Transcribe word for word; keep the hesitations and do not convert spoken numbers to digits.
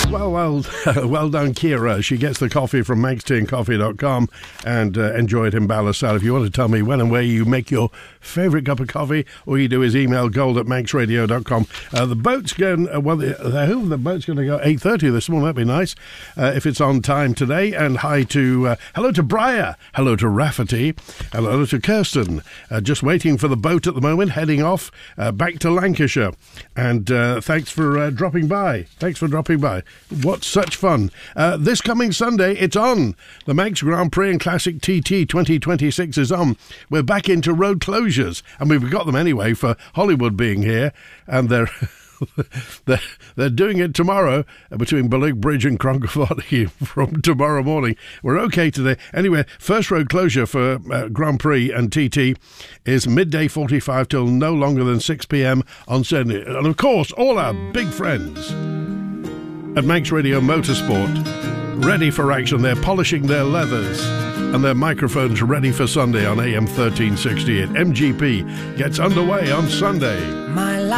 Well, well, well done, Kira. She gets the coffee from manx tea and coffee dot com and uh, enjoy it in Ballysal. If you want to tell me when and where you make your favourite cup of coffee, all you do is email gold at manx radio dot com. Uh, the boat's going, uh, well, the, the, the boat's going to go eight thirty this morning. That'd be nice uh, if it's on time today. And hi to, uh, hello to Briar, hello to Rafferty, hello to Kirsten. Uh, just waiting for the boat at the moment, heading off uh, back to Lancashire. And uh, thanks for uh, dropping by. Thanks for dropping by. What such fun. Uh, this coming Sunday, it's on. The Manx Grand Prix and Classic T T twenty twenty-six is on. We're back into road closures. And we've got them anyway for Hollywood being here. And they're... they're, they're doing it tomorrow between Ballook Bridge and Cronkerford from tomorrow morning. We're okay today. Anyway, first road closure for uh, Grand Prix and T T is midday forty-five till no longer than six p.m. on Sunday. And of course, all our big friends at Manx Radio Motorsport ready for action. They're polishing their leathers and their microphones ready for Sunday on A M thirteen sixty-eight. M G P gets underway on Sunday. My